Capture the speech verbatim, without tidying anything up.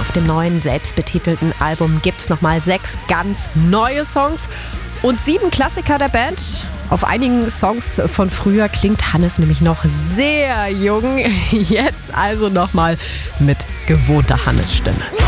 Auf dem neuen, selbstbetitelten Album gibt's nochmal sechs ganz neue Songs und sieben Klassiker der Band. Auf einigen Songs von früher klingt Hannes nämlich noch sehr jung. Jetzt also nochmal mit gewohnter Hannes-Stimme.